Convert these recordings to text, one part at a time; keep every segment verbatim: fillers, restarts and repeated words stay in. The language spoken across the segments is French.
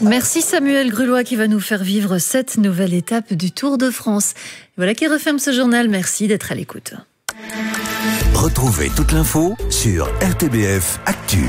Merci Samuel Grulois qui va nous faire vivre cette nouvelle étape du Tour de France. Voilà qui referme ce journal. Merci d'être à l'écoute. Retrouvez toute l'info sur R T B F Actu.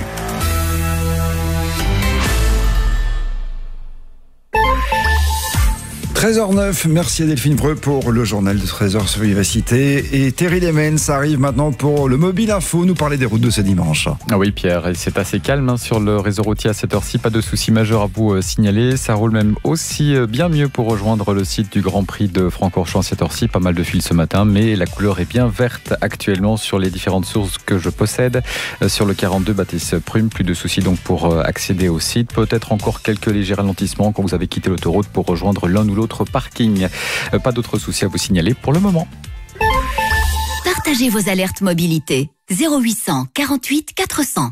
treize heures neuf, merci à Delphine Breu pour le journal de treize heures sur Vivacité. Et Terry Lemens arrive maintenant pour le Mobile Info, nous parler des routes de ce dimanche. Ah oui Pierre, et c'est assez calme hein, sur le réseau routier à cette heure-ci, pas de soucis majeurs à vous euh, signaler. Ça roule même aussi euh, bien mieux pour rejoindre le site du Grand Prix de Francorchamps à cette heure-ci. Pas mal de fils ce matin, mais la couleur est bien verte actuellement sur les différentes sources que je possède. Euh, sur le quarante-deux Baptiste Prume, plus de soucis donc pour euh, accéder au site. Peut-être encore quelques légers ralentissements quand vous avez quitté l'autoroute pour rejoindre l'un ou l'autre parking. Pas d'autres soucis à vous signaler pour le moment. Partagez vos alertes mobilité. zéro huit cent quarante-huit quatre cents.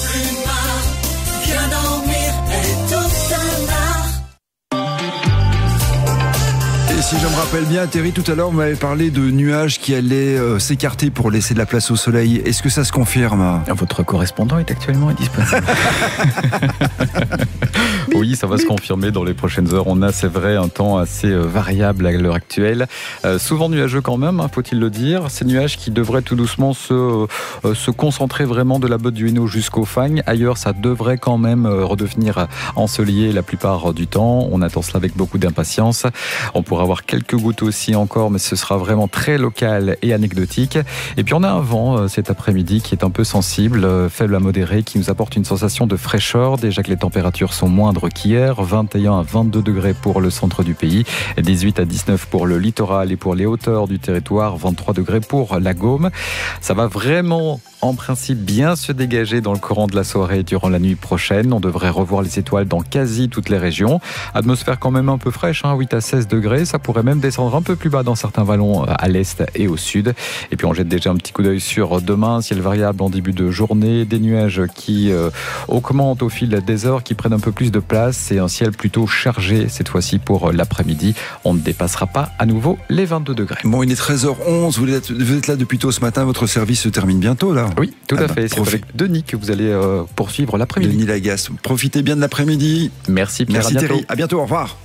Et si je me rappelle bien, Terry, tout à l'heure, vous m'avez parlé de nuages qui allaient euh, s'écarter pour laisser de la place au soleil. Est-ce que ça se confirme ? Votre correspondant est actuellement disponible. Oui, ça va se confirmer dans les prochaines heures. On a, c'est vrai, un temps assez variable à l'heure actuelle. Euh, souvent nuageux quand même, hein, faut-il le dire. Ces nuages qui devraient tout doucement se, euh, se concentrer vraiment de la botte du Hainaut jusqu'au Fagnes. Ailleurs, ça devrait quand même redevenir ensoleillé la plupart du temps. On attend cela avec beaucoup d'impatience. On pourra avoir quelques gouttes aussi encore, mais ce sera vraiment très local et anecdotique. Et puis on a un vent euh, cet après-midi qui est un peu sensible, euh, faible à modéré, qui nous apporte une sensation de fraîcheur. Déjà que les températures sont moindres qu'hier, vingt et un à vingt-deux degrés pour le centre du pays, dix-huit à dix-neuf pour le littoral et pour les hauteurs du territoire, vingt-trois degrés pour la Gaume. Ça va vraiment en principe bien se dégager dans le courant de la soirée durant la nuit prochaine. On devrait revoir les étoiles dans quasi toutes les régions. Atmosphère quand même un peu fraîche, hein, huit à seize degrés. Ça pourrait même descendre un peu plus bas dans certains vallons à l'est et au sud. Et puis on jette déjà un petit coup d'œil sur demain. Ciel variable en début de journée. Des nuages qui euh, augmentent au fil des heures, qui prennent un peu plus de place. C'est un ciel plutôt chargé cette fois-ci pour l'après-midi. On ne dépassera pas à nouveau les vingt-deux degrés. Bon, il est treize heures onze. Vous êtes, vous êtes là depuis tôt ce matin. Votre service se termine bientôt là. Oui, tout ah à bah, fait. C'est profite. avec Denis que vous allez euh, poursuivre l'après-midi. Denis Lagasse. Profitez bien de l'après-midi. Merci Pierre. Merci à bientôt. Terry. À bientôt. Au revoir.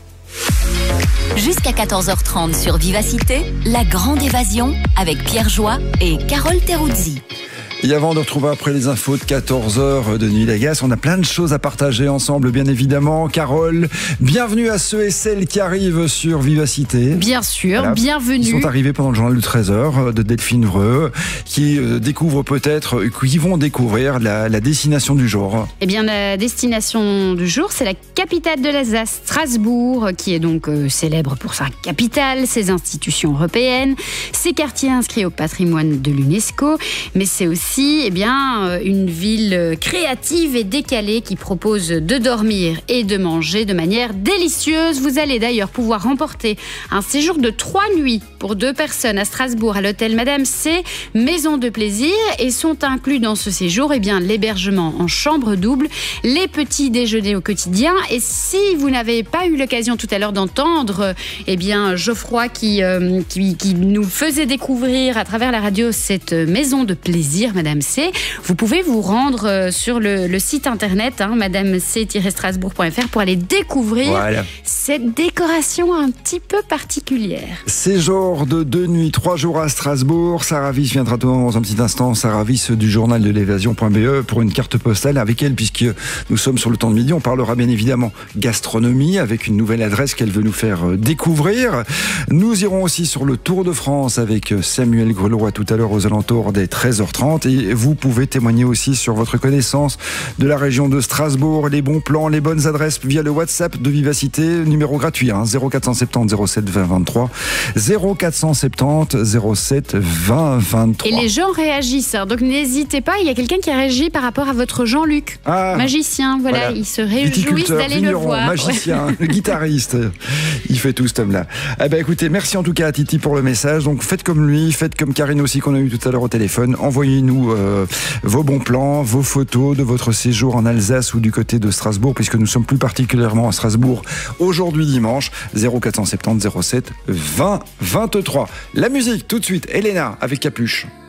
Jusqu'à quatorze heures trente sur Vivacité, la grande évasion avec Pierre Joie et Carole Teruzzi. Et avant de retrouver après les infos de quatorze heures de Nuit Lagasse, on a plein de choses à partager ensemble, bien évidemment. Carole, bienvenue à ceux et celles qui arrivent sur Vivacité. Bien sûr, voilà. Bienvenue. Ils sont arrivés pendant le journal de treize heures de Delphine Breu, qui euh, découvrent peut-être, qui vont découvrir la, la destination du jour. Eh bien, la destination du jour, c'est la capitale de l'Alsace, Strasbourg, qui est donc euh, célèbre pour sa capitale, ses institutions européennes, ses quartiers inscrits au patrimoine de l'UNESCO, mais c'est aussi eh bien, une ville créative et décalée qui propose de dormir et de manger de manière délicieuse. Vous allez d'ailleurs pouvoir remporter un séjour de trois nuits pour deux personnes à Strasbourg à l'hôtel Madame C, maison de plaisir, et sont inclus dans ce séjour eh bien, l'hébergement en chambre double, les petits déjeuners au quotidien. Et si vous n'avez pas eu l'occasion tout à l'heure d'entendre eh bien, Geoffroy qui, euh, qui, qui nous faisait découvrir à travers la radio cette maison de plaisir, Madame C, vous pouvez vous rendre sur le, le site internet hein, madame c tiret strasbourg point f r pour aller découvrir voilà. cette décoration un petit peu particulière. Séjour de deux nuits, trois jours à Strasbourg. Sarah Wyss viendra dans un petit instant. Sarah Wyss du journal de l'évasion point b e pour une carte postale avec elle, puisque nous sommes sur le temps de midi. On parlera bien évidemment gastronomie avec une nouvelle adresse qu'elle veut nous faire découvrir. Nous irons aussi sur le Tour de France avec Samuel Grulois tout à l'heure aux alentours des treize heures trente. Et vous pouvez témoigner aussi sur votre connaissance de la région de Strasbourg, les bons plans, les bonnes adresses via le WhatsApp de Vivacité, numéro gratuit, hein, zéro quatre cent soixante-dix zéro sept vingt vingt-trois, zéro quatre cent soixante-dix zéro sept vingt vingt-trois. Et les gens réagissent, donc n'hésitez pas, il y a quelqu'un qui a réagi par rapport à votre Jean-Luc, ah, magicien, voilà, voilà. Il se réjouit d'aller le voir. Magicien, ouais. Le guitariste, il fait tout cet homme-là. Eh ben, écoutez, merci en tout cas à Titi pour le message, donc faites comme lui, faites comme Karine aussi qu'on a eu tout à l'heure au téléphone, envoyez-nous euh, vos bons plans, vos photos de votre séjour en Alsace ou du côté de Strasbourg, puisque nous sommes plus particulièrement à Strasbourg aujourd'hui dimanche, zéro quatre cent soixante-dix zéro sept vingt vingt-trois. La musique tout de suite, Elena avec Capuche.